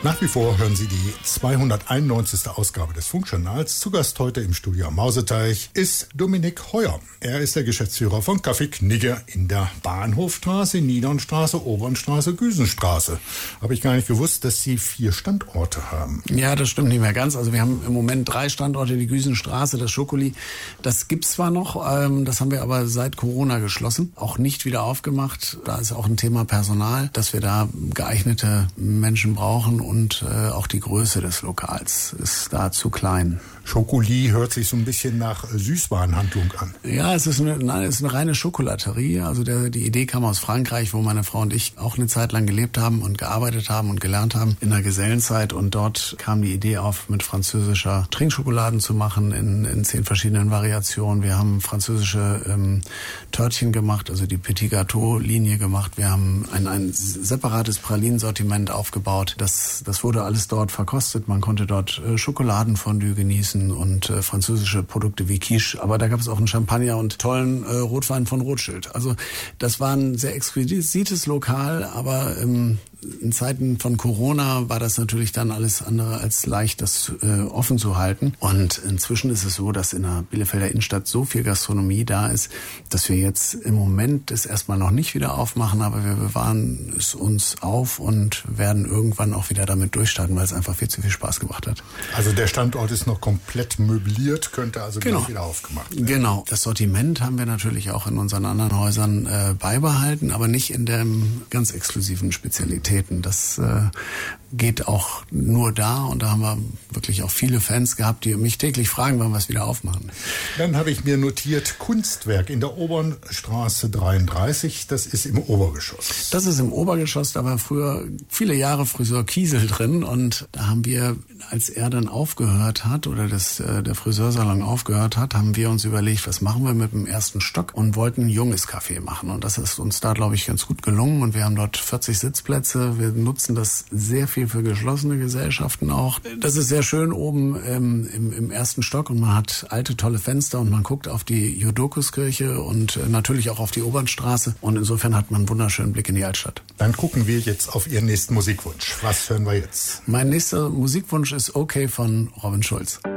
Nach wie vor hören Sie die 291. Ausgabe des Funkjournals. Zu Gast heute im Studio am Mauseteich ist Dominik Heuer. Er ist der Geschäftsführer von Café Knigge in der Bahnhofstraße, Niedernstraße, Obernstraße, Güsenstraße. Habe ich gar nicht gewusst, dass Sie 4 Standorte haben. Ja, das stimmt nicht mehr ganz. Also wir haben im Moment 3 Standorte, die Güsenstraße, das Schokoli. Das gibt's zwar noch, das haben wir aber seit Corona geschlossen, auch nicht wieder aufgemacht. Da ist auch ein Thema Personal, dass wir da geeignete Menschen brauchen und auch die Größe des Lokals ist da zu klein. Schokoli hört sich so ein bisschen nach Süßwarenhandlung an. Ja, es ist eine reine Schokolaterie. Also die Idee kam aus Frankreich, wo meine Frau und ich auch eine Zeit lang gelebt haben und gearbeitet haben und gelernt haben in der Gesellenzeit. Und dort kam die Idee auf, mit französischer Trinkschokoladen zu machen in 10 verschiedenen Variationen. Wir haben französische Törtchen gemacht, also die Petit Gâteau-Linie gemacht. Wir haben ein separates Pralinensortiment aufgebaut. Das wurde alles dort verkostet. Man konnte dort Schokoladenfondue genießen und französische Produkte wie Quiche. Aber da gab es auch einen Champagner und tollen Rotwein von Rothschild. Also das war ein sehr exquisites Lokal, aber in Zeiten von Corona war das natürlich dann alles andere als leicht, das offen zu halten. Und inzwischen ist es so, dass in der Bielefelder Innenstadt so viel Gastronomie da ist, dass wir jetzt im Moment es erstmal noch nicht wieder aufmachen, aber wir bewahren es uns auf und werden irgendwann auch wieder damit durchstarten, weil es einfach viel zu viel Spaß gemacht hat. Also der Standort ist noch komplett möbliert, könnte also gleich wieder aufgemacht werden. Genau. Das Sortiment haben wir natürlich auch in unseren anderen Häusern beibehalten, aber nicht in den ganz exklusiven Spezialitäten. Das geht auch nur da und da haben wir wirklich auch viele Fans gehabt, die mich täglich fragen, wann wir es wieder aufmachen. Dann habe ich mir notiert, Kunstwerk in der Obernstraße 33, das ist im Obergeschoss. Das ist im Obergeschoss, da war früher viele Jahre Friseur Kiesel drin und da haben wir, als er dann aufgehört hat oder der Friseursalon aufgehört hat, haben wir uns überlegt, was machen wir mit dem ersten Stock und wollten ein junges Café machen und das ist uns da, glaube ich, ganz gut gelungen und wir haben dort 40 Sitzplätze. Wir nutzen das sehr viel für geschlossene Gesellschaften auch. Das ist sehr schön oben im ersten Stock und man hat alte, tolle Fenster und man guckt auf die Jodokuskirche und natürlich auch auf die Obernstraße und insofern hat man einen wunderschönen Blick in die Altstadt. Dann gucken wir jetzt auf Ihren nächsten Musikwunsch. Was hören wir jetzt? Mein nächster Musikwunsch ist Okay von Robin Schulz.